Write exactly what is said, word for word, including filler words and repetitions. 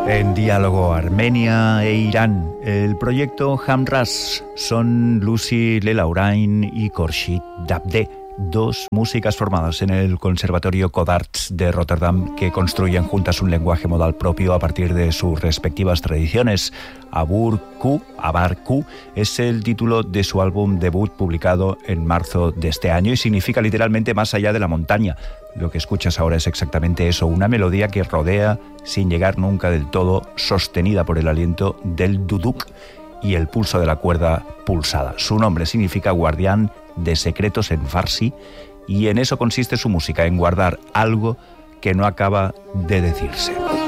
En diálogo Armenia e Irán, el proyecto Hamras son Lucy Lelaurain y Khorshid Dabde, dos músicas formadas en el Conservatorio Codarts de Rotterdam que construyen juntas un lenguaje modal propio a partir de sus respectivas tradiciones. Aburku, Abarku es el título de su álbum debut publicado en marzo de este año y significa literalmente más allá de la montaña. Lo que escuchas ahora es exactamente eso, una melodía que rodea sin llegar nunca del todo, sostenida por el aliento del duduk y el pulso de la cuerda pulsada. Su nombre significa guardián de secretos en farsi y en eso consiste su música, en guardar algo que no acaba de decirse.